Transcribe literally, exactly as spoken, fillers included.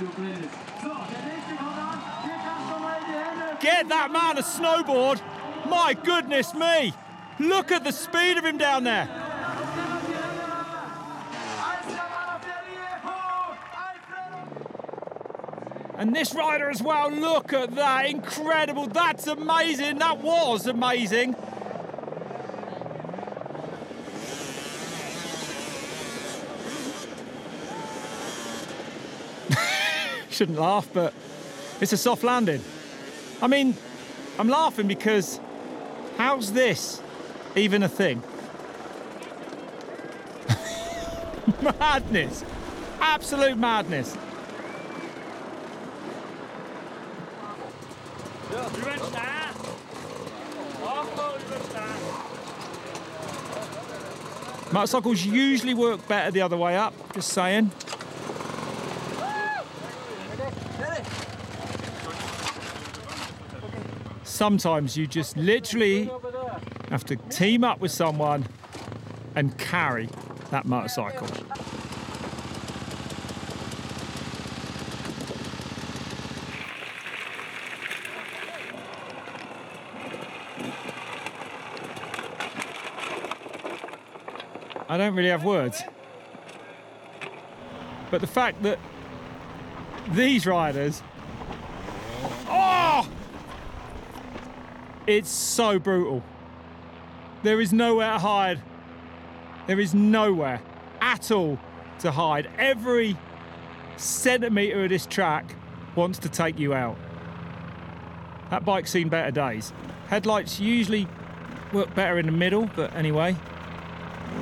Get that man a snowboard! My goodness me! Look at the speed of him down there! And this rider as well, look at that, incredible, that's amazing, that was amazing. Shouldn't laugh, but it's a soft landing. I mean, I'm laughing because how's this even a thing? Madness, absolute madness. Motorcycles usually work better the other way up, just saying. Sometimes you just literally have to team up with someone and carry that motorcycle. I don't really have words. But the fact that these riders, oh, it's so brutal. There is nowhere to hide. There is nowhere at all to hide. Every centimetre of this track wants to take you out. That bike's seen better days. Headlights usually work better in the middle, but anyway.